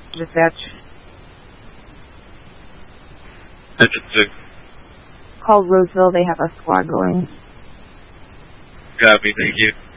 Dispatch. Engine 6. Call Roseville. They have a squad going. Copy, thank you.